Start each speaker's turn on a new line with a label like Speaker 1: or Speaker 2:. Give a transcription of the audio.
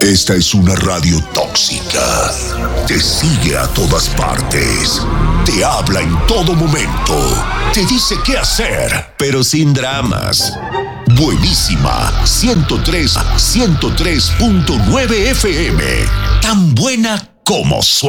Speaker 1: Esta es una radio tóxica. Te sigue a todas partes. Te habla en todo momento. Te dice qué hacer, pero sin dramas. Buenísima 103.9 FM. Tan buena como suena.